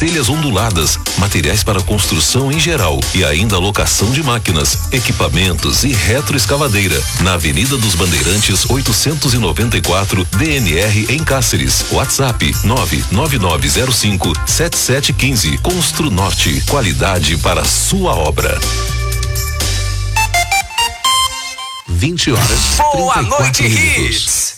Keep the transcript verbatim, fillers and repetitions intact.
telhas onduladas, materiais para construção em geral e ainda locação de máquinas, equipamentos e retroescavadeira. Na Avenida dos Bandeirantes oitocentos e noventa e quatro, D N R em Cáceres. WhatsApp nove nove nove zero cinco sete sete um cinco. Construnorte, qualidade para sua obra. vinte horas. Boa noite, minutos. Hits.